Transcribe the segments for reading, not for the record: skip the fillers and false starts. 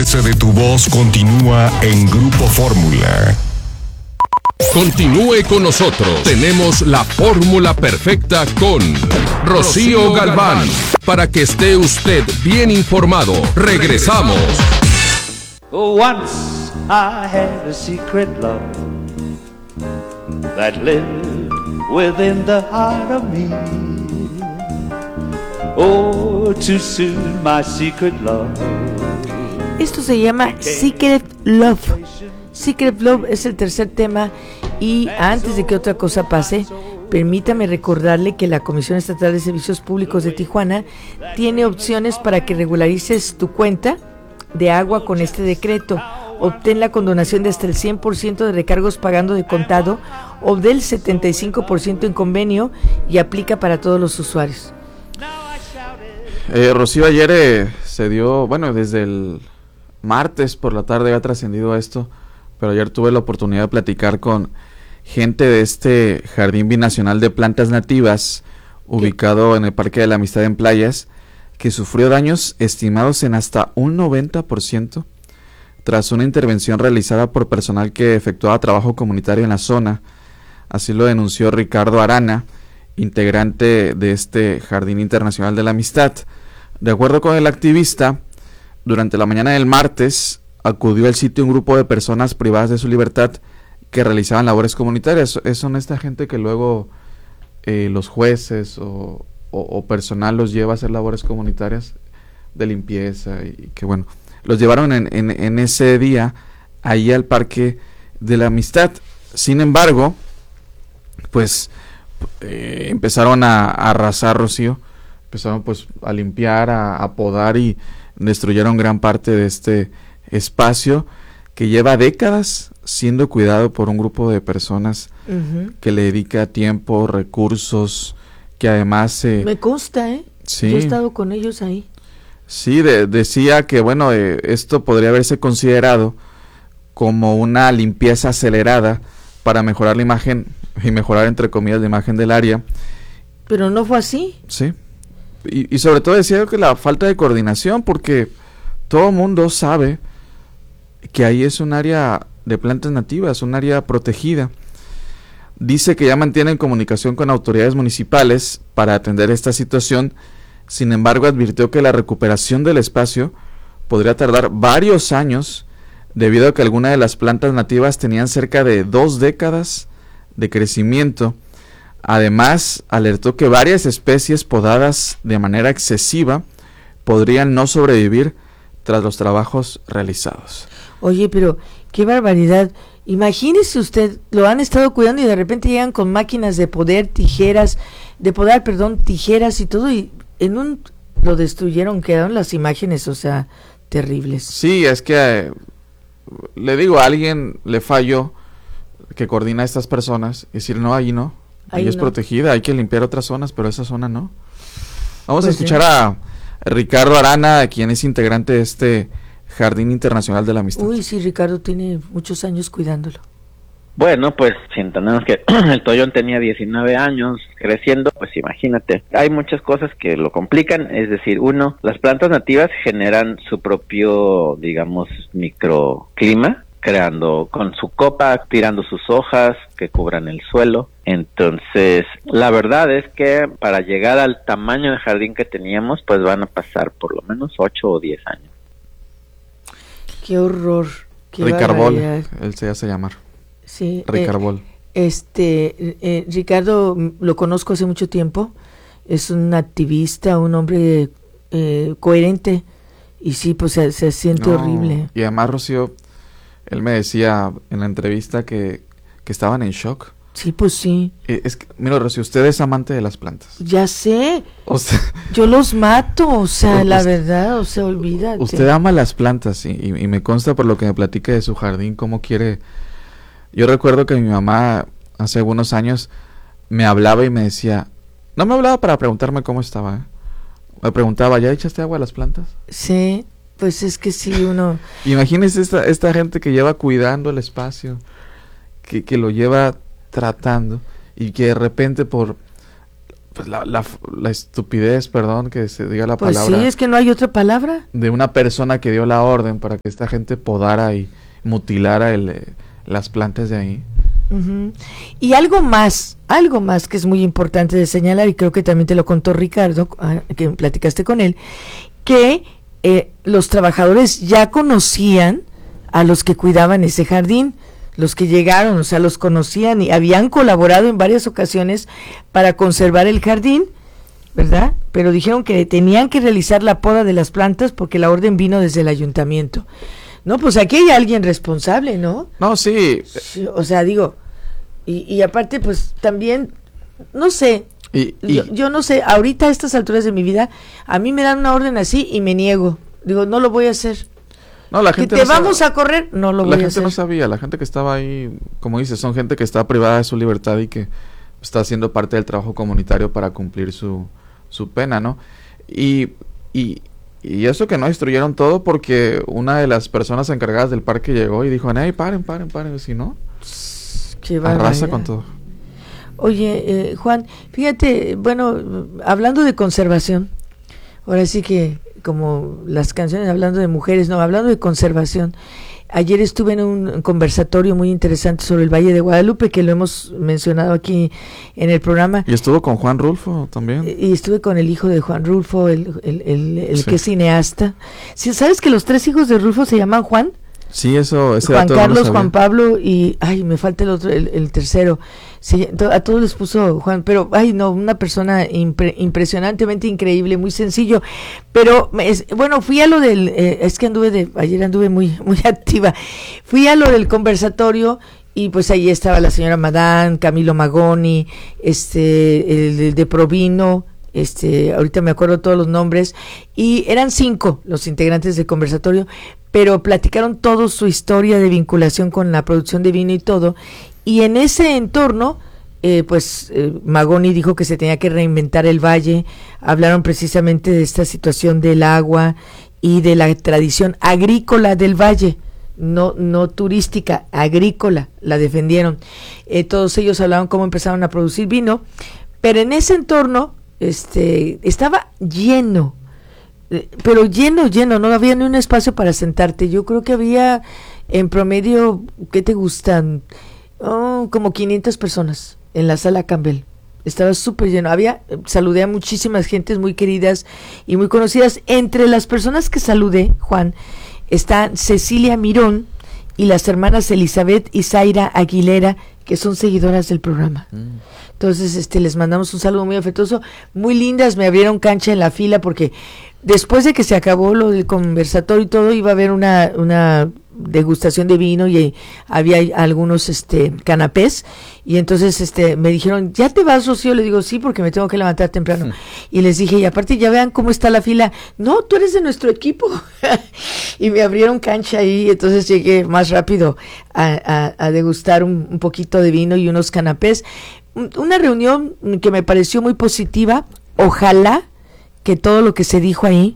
fuerza de tu voz continúa en Grupo Fórmula. Continúe con nosotros. Tenemos la fórmula perfecta con Rocío Galván. Para que esté usted bien informado. Regresamos. Once I had a secret love that lived within the heart of me. Oh, too soon my secret love. Esto se llama Secret Love. Secret Love es el tercer tema y antes de que otra cosa pase, permítame recordarle que la Comisión Estatal de Servicios Públicos de Tijuana tiene opciones para que regularices tu cuenta de agua con este decreto. Obtén la condonación de hasta el 100% de recargos pagando de contado o del 75% en convenio y aplica para todos los usuarios. Rocío, ayer se dio, bueno, desde el martes por la tarde ha trascendido esto, pero ayer tuve la oportunidad de platicar con gente de este Jardín Binacional de Plantas Nativas, ubicado en el Parque de la Amistad en Playas, que sufrió daños estimados en hasta un 90% tras una intervención realizada por personal que efectuaba trabajo comunitario en la zona. Así lo denunció Ricardo Arana, integrante de este Jardín Internacional de la Amistad. De acuerdo con el activista, durante la mañana del martes acudió al sitio un grupo de personas privadas de su libertad que realizaban labores comunitarias. Son esta gente que luego los jueces o personal los lleva a hacer labores comunitarias de limpieza y que bueno, los llevaron en ese día ahí al Parque de la Amistad. Sin embargo, pues empezaron a arrasar, Rocío, empezaron pues a limpiar, a podar y destruyeron gran parte de este espacio que lleva décadas siendo cuidado por un grupo de personas que le dedica tiempo, recursos, que además... Me consta, Sí. Yo he estado con ellos ahí. Sí, decía que bueno, esto podría haberse considerado como una limpieza acelerada para mejorar la imagen, y mejorar entre comillas la imagen del área. Pero no fue así. Sí, y sobre todo decía que la falta de coordinación, porque todo mundo sabe que ahí es un área de plantas nativas, un área protegida. Dice que ya mantienen comunicación con autoridades municipales para atender esta situación. Sin embargo, advirtió que la recuperación del espacio podría tardar varios años debido a que algunas de las plantas nativas tenían cerca de 2 décadas de crecimiento. Además, alertó que varias especies podadas de manera excesiva podrían no sobrevivir tras los trabajos realizados. Oye, pero qué barbaridad. Imagínese usted, lo han estado cuidando y de repente llegan con máquinas de podar, tijeras y todo, y lo destruyeron, quedaron las imágenes, o sea, terribles. Sí, es que le digo, a alguien le falló que coordina a estas personas y decir, no, ahí no, ahí es protegida, hay que limpiar otras zonas, pero esa zona no. Vamos a escuchar a Ricardo Arana, quien es integrante de este Jardín Internacional de la Amistad. Uy, sí, Ricardo tiene muchos años cuidándolo. Bueno, pues si entendemos que el Tollón tenía 19 años creciendo, pues imagínate, hay muchas cosas que lo complican, es decir, uno, las plantas nativas generan su propio, digamos, microclima, creando con su copa, tirando sus hojas que cubran el suelo. Entonces, la verdad es que para llegar al tamaño de jardín que teníamos, pues van a pasar por lo menos 8 o 10 años. Qué horror. Qué Ricarbol, él se hace llamar. Sí. Ricarbol. Ricardo lo conozco hace mucho tiempo. Es un activista, un hombre coherente. Y sí, pues se siente horrible. Y además, Rocío, él me decía en la entrevista que estaban en shock. Sí, pues sí. Es que, mira, Rocío, usted es amante de las plantas. Ya sé. Usted, yo los mato, o sea, la verdad, o sea, olvídate. Usted ama las plantas y me consta por lo que me platica de su jardín, cómo quiere. Yo recuerdo que mi mamá hace algunos años me hablaba y me decía, no me hablaba para preguntarme cómo estaba, me preguntaba, ¿ya echaste agua a las plantas? Sí, pues es que sí, uno... Imagínese esta gente que lleva cuidando el espacio, que lo lleva tratando y que de repente por pues la estupidez, perdón, que se diga la Pues palabra. sí, es que no hay otra palabra. De una persona que dio la orden para que esta gente podara y mutilara las plantas de ahí. Uh-huh. Y algo más que es muy importante de señalar, y creo que también te lo contó Ricardo, que platicaste con él, que los trabajadores ya conocían a los que cuidaban ese jardín, los que llegaron, o sea, los conocían y habían colaborado en varias ocasiones para conservar el jardín, ¿verdad? Pero dijeron que tenían que realizar la poda de las plantas porque la orden vino desde el ayuntamiento. No, pues aquí hay alguien responsable, ¿no? No, sí. Sí, o sea, digo, y aparte, pues también, no sé, yo no sé, ahorita a estas alturas de mi vida, a mí me dan una orden así y me niego. Digo, no lo voy a hacer. No, la gente que te vamos a correr, no lo voy a hacer. La gente no sabía, la gente que estaba ahí, como dices, son gente que está privada de su libertad y que está haciendo parte del trabajo comunitario para cumplir su pena, ¿no? Y eso que no destruyeron todo porque una de las personas encargadas del parque llegó y dijo, hey, paren, si no, arrasa con todo. Oye, Juan, fíjate, bueno, hablando de conservación, ahora sí que como las canciones hablando de mujeres, no, hablando de conservación, ayer estuve en un conversatorio muy interesante sobre el Valle de Guadalupe, que lo hemos mencionado aquí en el programa. Y estuvo con Juan Rulfo también. Y estuve con el hijo de Juan Rulfo, el sí, que es cineasta. ¿Sí, sabes que los 3 hijos de Rulfo se llaman Juan? Sí, ese Juan Carlos, no Juan Pablo y, me falta el otro, el tercero. Sí, a todos les puso Juan, pero, una persona impresionantemente increíble, muy sencillo. Pero, bueno, fui a lo del, es que ayer anduve muy activa. Fui a lo del conversatorio y pues ahí estaba la señora Madán, Camilo Magoni, el de Provino, ahorita me acuerdo todos los nombres, y eran 5 los integrantes del conversatorio, pero platicaron toda su historia de vinculación con la producción de vino y todo, y en ese entorno, Magoni dijo que se tenía que reinventar el valle, hablaron precisamente de esta situación del agua y de la tradición agrícola del valle, no turística, agrícola, la defendieron. Todos ellos hablaron cómo empezaron a producir vino, pero en ese entorno estaba lleno, pero lleno, no había ni un espacio para sentarte. Yo creo que había en promedio, ¿qué te gustan? Como 500 personas en la sala Campbell. Estaba súper lleno. Saludé a muchísimas gentes muy queridas y muy conocidas. Entre las personas que saludé, Juan, está Cecilia Mirón y las hermanas Elizabeth y Zaira Aguilera, que son seguidoras del programa. Entonces, les mandamos un saludo muy afectuoso, muy lindas, me abrieron cancha en la fila porque después de que se acabó lo del conversatorio y todo, iba a haber una degustación de vino y había algunos canapés, y entonces me dijeron, ¿ya te vas, Rocío? Le digo, sí, porque me tengo que levantar temprano. Y les dije, y aparte ya vean cómo está la fila. No, tú eres de nuestro equipo. Y me abrieron cancha ahí, entonces llegué más rápido a degustar un poquito de vino y unos canapés. Una reunión que me pareció muy positiva. Ojalá que todo lo que se dijo ahí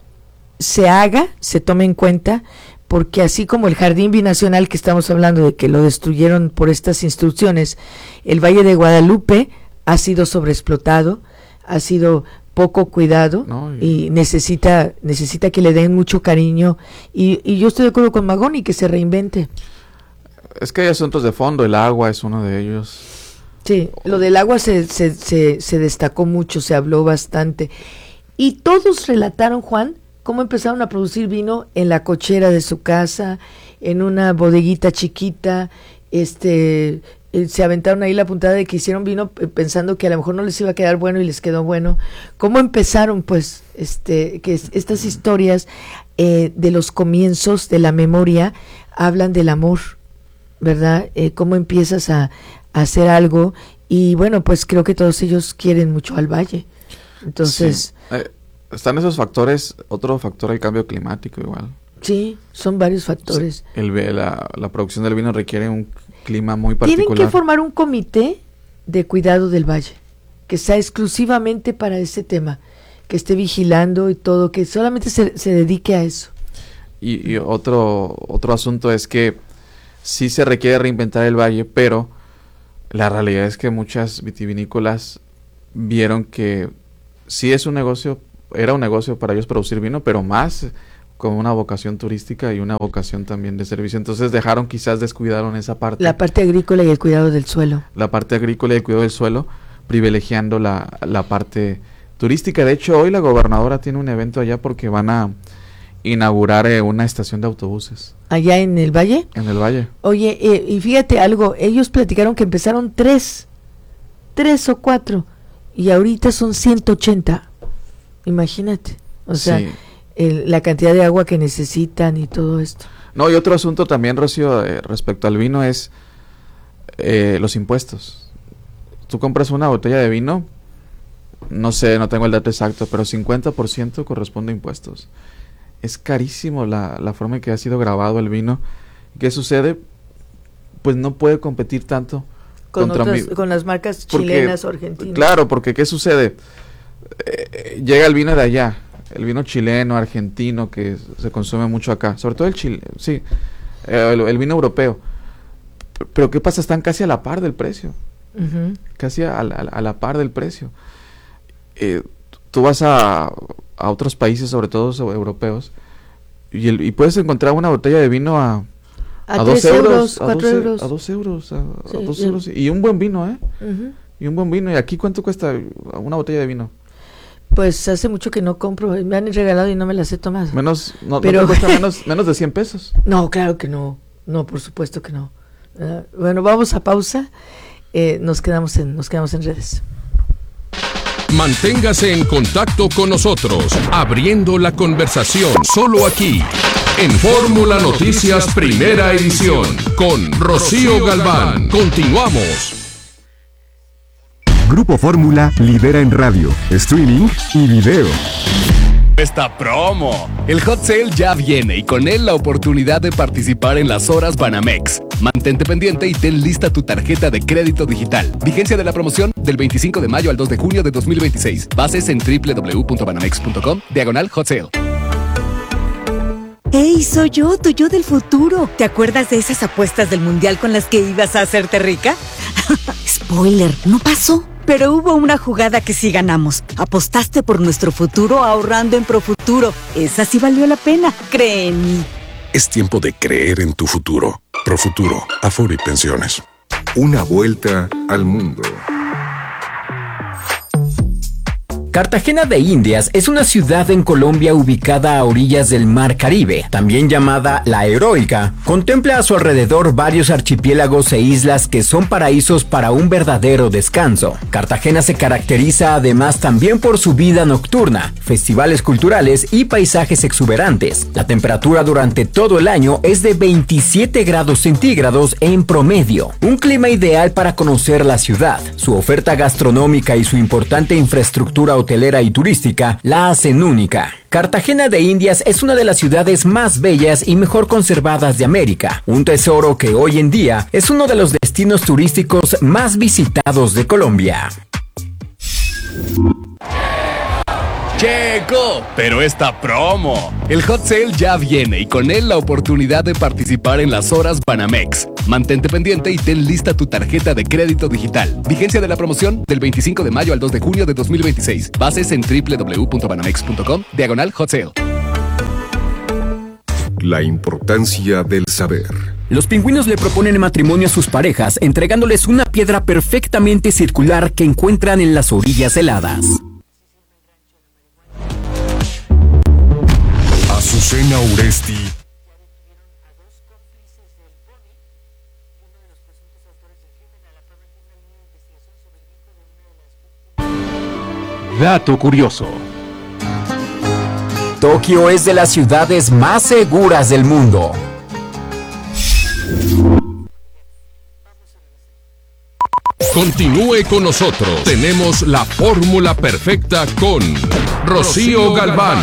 se haga, se tome en cuenta, porque así como el Jardín Binacional que estamos hablando de que lo destruyeron por estas instrucciones, el Valle de Guadalupe ha sido sobreexplotado, ha sido poco cuidado, y necesita que le den mucho cariño, y yo estoy de acuerdo con Magoni que se reinvente. Es que hay asuntos de fondo, el agua es uno de ellos. Sí, lo del agua se destacó mucho, se habló bastante, y todos relataron, Juan, cómo empezaron a producir vino en la cochera de su casa, en una bodeguita chiquita, se aventaron ahí la puntada de que hicieron vino pensando que a lo mejor no les iba a quedar bueno y les quedó bueno. ¿Cómo empezaron, pues, estas historias de los comienzos de la memoria hablan del amor, ¿verdad? Cómo empiezas a hacer algo, y bueno, pues creo que todos ellos quieren mucho al valle. Entonces... Sí. Están esos factores, otro factor, el cambio climático igual. Sí, son varios factores. Sí, la producción del vino requiere un clima muy particular. Tienen que formar un comité de cuidado del valle, que sea exclusivamente para ese tema, que esté vigilando y todo, que solamente se dedique a eso. Y otro asunto es que sí se requiere reinventar el valle, pero la realidad es que muchas vitivinícolas vieron que sí es un negocio, era un negocio para ellos producir vino, pero más con una vocación turística y una vocación también de servicio. Entonces descuidaron esa parte. La parte agrícola y el cuidado del suelo. La parte agrícola y el cuidado del suelo, privilegiando la parte turística. De hecho, hoy la gobernadora tiene un evento allá porque van a inaugurar una estación de autobuses. ¿Allá en el Valle? En el Valle. Oye, y fíjate algo, ellos platicaron que empezaron 3 o 4, y ahorita son 180. Imagínate. O sea, sí. La cantidad de agua que necesitan y todo esto. No, y otro asunto también, Rocío, respecto al vino es los impuestos. Tú compras una botella de vino, no sé, no tengo el dato exacto, pero 50% corresponde a impuestos. Es carísimo la forma en que ha sido grabado el vino. ¿Qué sucede? Pues no puede competir tanto con las marcas chilenas o argentinas. Claro, porque ¿qué sucede? Llega el vino de allá, el vino chileno, argentino, que se consume mucho acá, sobre todo el el vino europeo. Pero ¿qué pasa? Están casi a la par del precio. Uh-huh. Casi a la par del precio. Tú vas a otros países, sobre todo europeos, y puedes encontrar una botella de vino a 2 euros, 4 euros. A 2 euros, a 2 euros. Y un buen vino, Uh-huh. Y un buen vino. ¿Y aquí cuánto cuesta una botella de vino? Pues hace mucho que no compro, me han regalado y no me las he tomado. ¿No te cuesta menos de 100 pesos? No, claro que no, por supuesto que no. Bueno, vamos a pausa, nos quedamos en redes. Manténgase en contacto con nosotros, abriendo la conversación, solo aquí, en Fórmula Noticias Primera Edición, con Rocío Galván. Continuamos. Grupo Fórmula lidera en radio, streaming y video. Esta promo. El Hot Sale ya viene y con él la oportunidad de participar en las horas Banamex. Mantente pendiente y ten lista tu tarjeta de crédito digital. Vigencia de la promoción del 25 de mayo al 2 de junio de 2026. Bases en www.banamex.com/Hot Sale. ¡Hey, soy yo, tu yo del futuro! ¿Te acuerdas de esas apuestas del mundial con las que ibas a hacerte rica? Spoiler, no pasó. Pero hubo una jugada que sí ganamos. Apostaste por nuestro futuro ahorrando en Profuturo. Esa sí valió la pena, cree en mí. Es tiempo de creer en tu futuro. Profuturo, Afore y Pensiones. Una vuelta al mundo. Cartagena de Indias es una ciudad en Colombia ubicada a orillas del Mar Caribe, también llamada La Heroica. Contempla a su alrededor varios archipiélagos e islas que son paraísos para un verdadero descanso. Cartagena se caracteriza además también por su vida nocturna, festivales culturales y paisajes exuberantes. La temperatura durante todo el año es de 27 grados centígrados en promedio. Un clima ideal para conocer la ciudad. Su oferta gastronómica y su importante infraestructura hotelera y turística la hacen única. Cartagena de Indias es una de las ciudades más bellas y mejor conservadas de América, un tesoro que hoy en día es uno de los destinos turísticos más visitados de Colombia. Llegó, pero esta promo. El Hot Sale ya viene y con él la oportunidad de participar en las horas Banamex. Mantente pendiente y ten lista tu tarjeta de crédito digital. Vigencia de la promoción del 25 de mayo al 2 de junio de 2026. Bases en www.banamex.com/Hot Sale. La importancia del saber. Los pingüinos le proponen matrimonio a sus parejas, entregándoles una piedra perfectamente circular que encuentran en las orillas heladas. Azucena Uresti. Dato curioso. Tokio es de las ciudades más seguras del mundo. Continúe con nosotros. Tenemos la fórmula perfecta con Rocío Galván.